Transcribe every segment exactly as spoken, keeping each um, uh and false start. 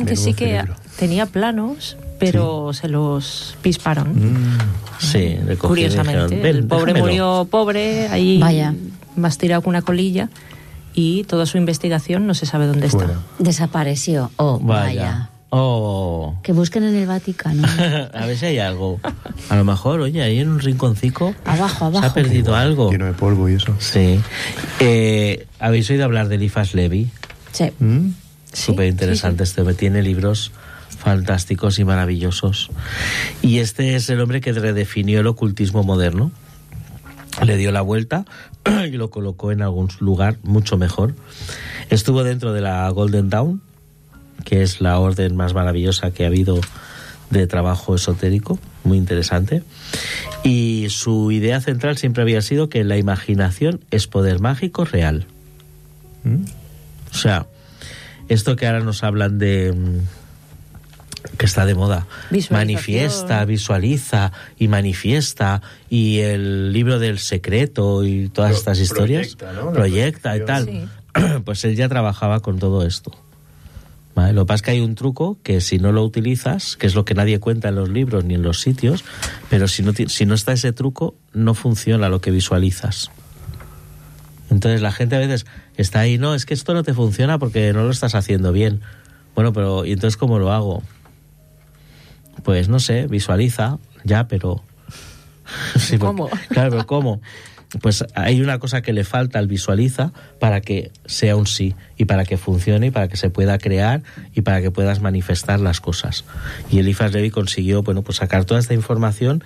Realmente sí que cerebro. tenía planos, pero sí. se los pisparon. Mm, sí, curiosamente. Ven, el pobre déjamelo. murió pobre, ahí Vaya. más tirado con una colilla, y toda su investigación no se sabe dónde Fuera. está. Desapareció. Oh, Vaya. vaya. Oh. Que busquen en el Vaticano. A ver si hay algo. A lo mejor, oye, ahí en un rinconcico Abajo, abajo. se ha perdido Igual, algo. Lleno de polvo y eso. Sí. Eh, ¿Habéis oído hablar de Eliphas Levi? Sí. ¿Mm? Sí, Súper interesante sí, sí. este. Tiene libros fantásticos y maravillosos. Y este es el hombre que redefinió el ocultismo moderno. Le dio la vuelta y lo colocó en algún lugar mucho mejor. Estuvo dentro de la Golden Dawn, que es la orden más maravillosa que ha habido de trabajo esotérico, muy interesante. Y su idea central siempre había sido que la imaginación es poder mágico real. ¿Mm? O sea, esto que ahora nos hablan de... que está de moda, manifiesta, visualiza y manifiesta, y el libro del secreto y todas Pro- estas historias, proyecta, ¿no? La proyecta y tal. Sí. Pues él ya trabajaba con todo esto. ¿Vale? Lo que pasa es que hay un truco que si no lo utilizas, que es lo que nadie cuenta en los libros ni en los sitios, pero si no, ti- si no está ese truco, no funciona lo que visualizas. Entonces la gente a veces está ahí, no, es que esto no te funciona porque no lo estás haciendo bien. Bueno, pero ¿y entonces cómo lo hago? Pues no sé, visualiza, ya, pero... Sí, porque- ¿Cómo? Claro, pero ¿cómo? Pues hay una cosa que le falta al visualiza para que sea un sí, y para que funcione, y para que se pueda crear, y para que puedas manifestar las cosas. Y Eliphas Levi consiguió, bueno, pues sacar toda esta información,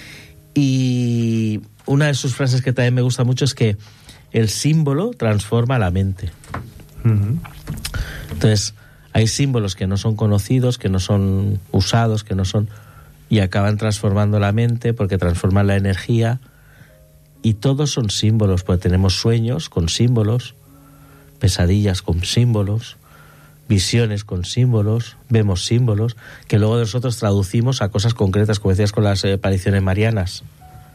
y una de sus frases que también me gusta mucho es que el símbolo transforma la mente. Ujú. Entonces, hay símbolos que no son conocidos, que no son usados, que no son... y acaban transformando la mente porque transforman la energía, y todos son símbolos, porque tenemos sueños con símbolos, pesadillas con símbolos, visiones con símbolos, vemos símbolos, que luego nosotros traducimos a cosas concretas, como decías con las eh, apariciones marianas.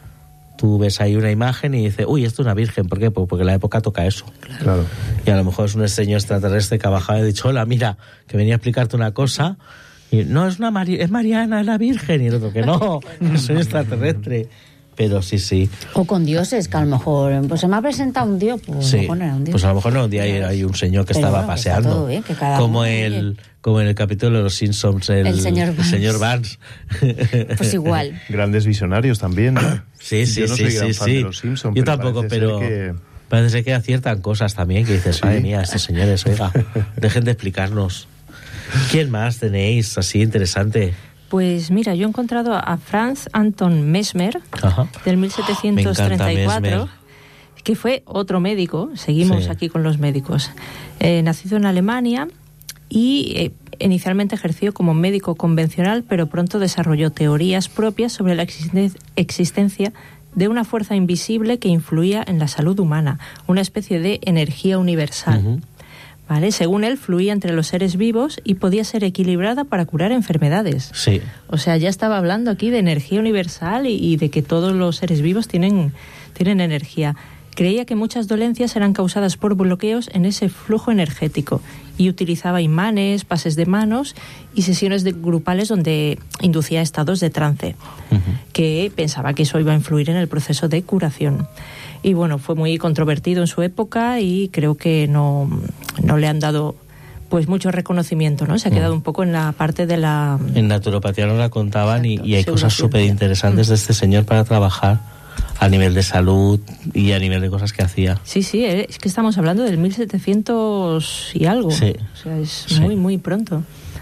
Tú ves ahí una imagen y dices, uy, esto es una virgen, ¿por qué? Pues porque la época toca eso. Claro. Y a lo mejor es un extraño extraterrestre que ha bajado y ha dicho, hola, mira, que venía a explicarte una cosa, y no, es una Mari- es Mariana, es la Virgen, y el otro que no, soy extraterrestre. Pero sí, sí. O con dioses, que a lo mejor, pues se me ha presentado un dios, pues a Sí, lo mejor no era un dios. pues a lo mejor no, un día hay, hay un señor que Pero estaba bueno, que está paseando, todo bien, que cada como uno, el oye. como en el capítulo de los Simpsons, el, El señor Barnes. señor Barnes. Pues igual. Grandes visionarios también, ¿no? Sí, sí, Yo no sí, soy sí, gran fan sí. de los Simpson, Yo pero tampoco, parece pero ser que- parece ser que aciertan cosas también, que dices, Sí. madre mía, estos señores, oiga, dejen de explicarnos. ¿Quién más tenéis así interesante? Pues mira, yo he encontrado a Franz Anton Mesmer, Ajá. del mil setecientos treinta y cuatro, Me encanta que fue otro médico, seguimos Sí. aquí con los médicos, eh, nacido en Alemania y eh, inicialmente ejerció como médico convencional, pero pronto desarrolló teorías propias sobre la existen- existencia de una fuerza invisible que influía en la salud humana, una especie de energía universal. Ujú. ¿Vale? Según él, fluía entre los seres vivos y podía ser equilibrada para curar enfermedades. Sí. O sea, ya estaba hablando aquí de energía universal y, y de que todos los seres vivos tienen, tienen energía. Creía que muchas dolencias eran causadas por bloqueos en ese flujo energético y utilizaba imanes, pases de manos y sesiones de grupales donde inducía estados de trance, Ujú. que pensaba que eso iba a influir en el proceso de curación. Y bueno, fue muy controvertido en su época y creo que no, no le han dado pues mucho reconocimiento, ¿no? Se ha quedado un poco en la parte de la... En naturopatía no la contaban y, Exacto, y hay cosas pseudociencia. súper interesantes de este señor para trabajar a nivel de salud y a nivel de cosas que hacía. Sí, sí, es que estamos hablando del mil setecientos y algo. Sí. O sea, es Sí. muy, muy pronto.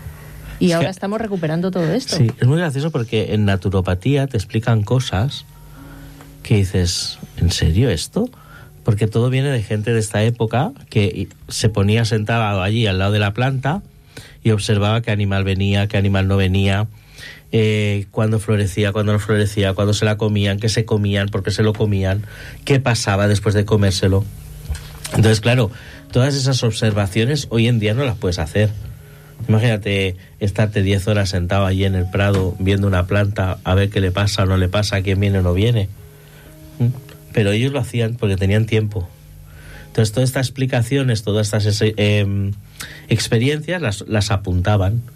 Y Es ahora que- estamos recuperando todo esto. Sí, es muy gracioso porque en naturopatía te explican cosas que dices, ¿en serio esto? Porque todo viene de gente de esta época que se ponía sentada allí al lado de la planta y observaba qué animal venía, qué animal no venía, eh, cuándo florecía, cuándo no florecía, cuándo se la comían, qué se comían, por qué se lo comían, qué pasaba después de comérselo. Entonces, claro, todas esas observaciones hoy en día no las puedes hacer. Imagínate estarte diez horas sentado allí en el prado viendo una planta a ver qué le pasa o no le pasa, quién viene o no viene. ¿Mm? Pero ellos lo hacían porque tenían tiempo. Entonces todas estas explicaciones, todas estas eh, experiencias las, las apuntaban